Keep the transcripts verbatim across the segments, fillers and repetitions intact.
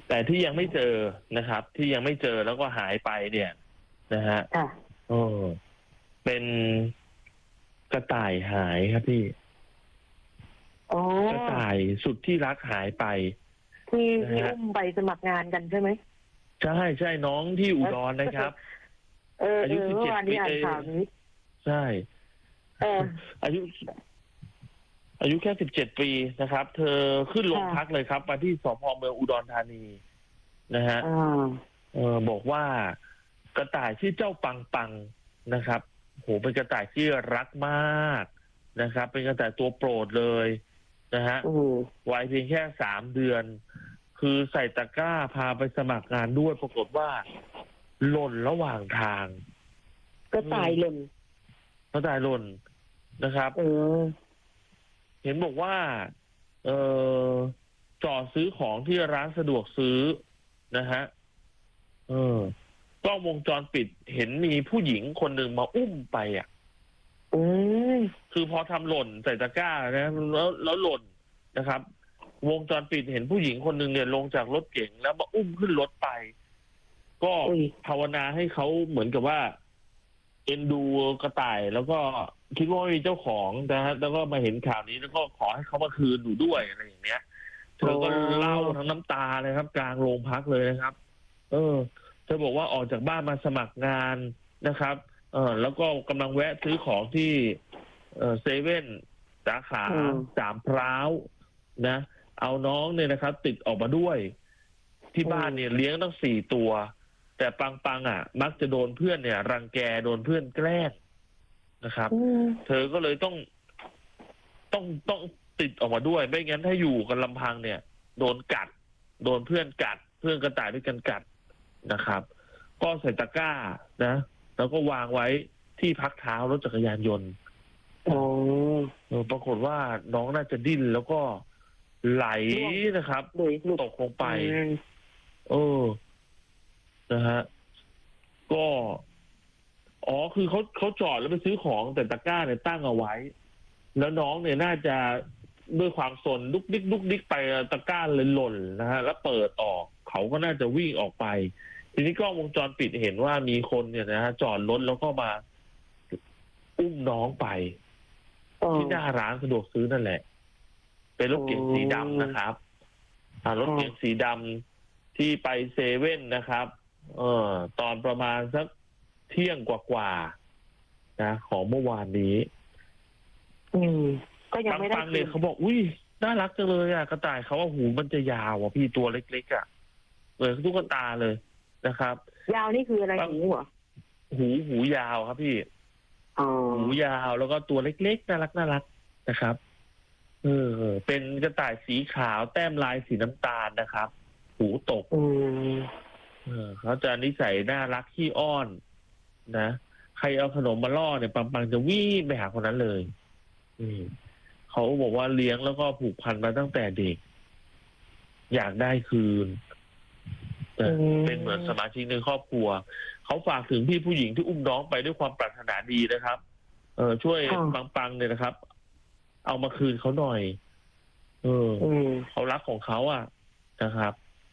แต่ที่ยังไม่เจอนะครับ ที่ยังไม่เจอแล้วก็หายไปเนี่ยนะฮะโอ้เป็นกระต่ายหายครับพี่กระต่ายสุดที่รักหายไปที่ที่อุ้มไปสมัครงานกันใช่ไหมใช่ใช่น้องที่อุดรนะครับเอออายุสิบเจ็ดปีใช่เอออายุอายุแค่สิบเจ็ดปีนะครับเธอขึ้นโรงพักเลยครับมาที่สพเมืองอุดรธานีนะฮะเออบอกว่ากระต่ายชื่อเจ้าปังปังนะครับโหเป็นกระต่ายที่รักมากนะครับเป็นกระต่ายตัวโปรดเลยนะฮะวัยเพียงแค่สามเดือนคือใส่ตะกร้าพาไปสมัครงานด้วยปรากฏว่าหล่นระหว่างทางกระต่ายหล่นกระต่ายหล่นนะครับเออเห็นบอกว่าเออจอดซื้อของที่ร้านสะดวกซื้อนะฮะเออกล้องวงจรปิดเห็นมีผู้หญิงคนหนึ่งมาอุ้มไปอ่ะอืมคือพอทำหล่นใส่ตะกร้านะแล้วแล้วหล่นนะครับวงจรปิดเห็นผู้หญิงคนหนึ่งเนี่ยลงจากรถเก๋งแล้วมาอุ้มขึ้นรถไปก็ภาวนาให้เขาเหมือนกับว่าเอ็นดูกระต่ายแล้วก็คิดว่าไม่มีเจ้าของนะฮะแล้วก็มาเห็นข่าวนี้แล้วก็ขอให้เขามาคืนอยู่ด้วยอะไรอย่างเงี้ยเธอก็เล่าทั้งน้ำตาเลยครับกลางโรงพักเลยนะครับเออเธอบอกว่าออกจากบ้านมาสมัครงานนะครับเออแล้วก็กำลังแวะซื้อของที่เออเซเว่นสาขาสามพร้าวนะเอาน้องเนี่ยนะครับติดออกมาด้วยที่บ้านเนี่ยเลี้ยงตั้งสี่ตัวแต่ปังปังอ่ะมักจะโดนเพื่อนเนี่ยรังแกโดนเพื่อนแกล้งนะครับเธอก็เลยต้องต้องต้องติดออกมาด้วยไม่งั้นถ้าอยู่กันลำพังเนี่ยโดนกัดโดนเพื่อนกัดเพื่อนกระต่ายด้วยกันกัดนะครับก็ใส่ตะกร้านะแล้วก็วางไว้ที่พักเท้ารถจักรยานยนต์โอ้ปรากฏว่าน้องน่าจะดิ้นแล้วก็ไหลนะครับตกลงไปเออนะฮะก็อ๋อคือเขาเขาจอดแล้วไปซื้อของแต่ตะกร้าเนี่ยตั้งเอาไว้แล้วน้องเนี่ยน่าจะด้วยความสนลุกดิ๊กลุกดิ๊กไปตะกร้าเลยหล่นนะฮะแล้วเปิดออกเขาก็น่าจะวิ่งออกไปทีนี้กล้องวงจรปิดเห็นว่ามีคนเนี่ยนะฮะจอดรถแล้วก็มาอุ้มน้องไปที่หน้าร้านสะดวกซื้อนั่นแหละเป็นรถเก๋งสีดำนะครับรถเก๋งสีดำที่ไปเซเว่นนะครับเออตอนประมาณสักเที่ยงกว่าๆนะของเมื่อวานนี้อืมก็ยังไม่ได้ฟังเลยเขาบอกอุ้ยน่ารักจังเลยอ่ะกระต่ายเขาว่าหูมันจะยาวอ่ะพี่ตัวเล็กๆอ่ะเหมือนตุ๊กตาเลยนะครับยาวนี่คืออะไรหูเหรอหูหูยาวครับพี่หูยาวแล้วก็ตัวเล็กๆน่ารักน่ารักนะครับเออเป็นกระต่ายสีขาวแต้มลายสีน้ำตาลนะครับหูตกเออเขาจะนิสัยน่ารักขี้อ้อนนะใครเอาขนมมาล่อเนี่ยปังปังจะวิ่งไปหาคนนั้นเลยอืมเขาบอกว่าเลี้ยงแล้วก็ผูกพันมาตั้งแต่เด็กอยากได้คืนเป็นเหมือนสมาชิกในครอบครัวเขาฝากถึงพี่ผู้หญิงที่อุ้มน้องไปด้วยความปรารถนาดีนะครับเออช่วยปังปังเนี่ยนะครับเอามาคืนเขาหน่อยเออเขารักของเขาอ่ะนะครับ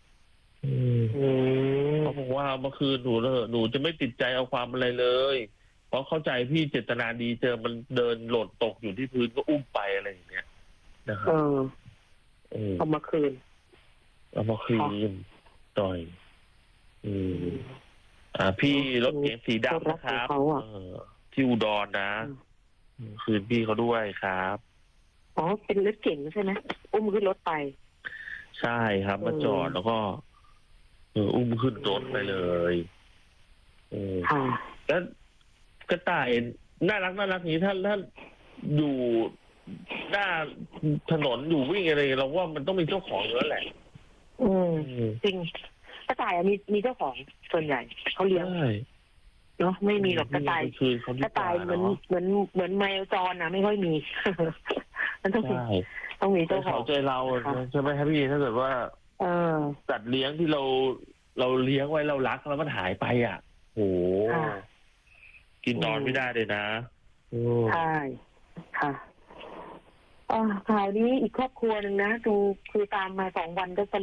เขาบอกว่าเมื่อคืนหนูเถอะหนูจะไม่ติดใจเอาความอะไรเลยเพราะเข้าใจพี่เจตนาดีเจอมันเดินหล่นตกอยู่ที่พื้นก็อุ้มไปอะไรอย่างเงี้ยนะครับเอามาคืนเอามาคืนต่อยอืมอ่าพี่รถเก๋งสีดำนะครับที่อุดรนะคืนพี่เขาด้วยครับอ๋อเป็นรถเก๋งใช่ไหมอุ้มขึ้นรถไปใช่ครับมาจอดแล้วก็เอออุ้มขึ้นรถไปเลยเออแล้วกระต่ายน่ารักน่ารักนี้ถ้าถ้าอยู่หน้าถนนอยู่วิ่งอะไรเราว่ามันต้องมีเจ้าของอยู่แล้วแหละอืมจริงกระต่ายมีมีเจ้าของส่วนใหญ่เขาเลี้ยงเนาะไม่มีหรอกกระต่ายกระต่ายเหมือนเหมือนเหมือนแมวจรนะไม่ค่อยมีมันต้องมีต้องมีเจ้าของใจเราใช่ไหมครับพี่ถ้าเกิดว่าเออสัตว์เลี้ยงที่เราเราเลี้ยงไว้เรารักแล้วมันหายไปอ่ะโหกินนอนไม่ได้เลยนะใช่ค่ะอ่าข่าวนี้อีกครอบครัวหนึ่งนะดูคือตามมาสองวันก็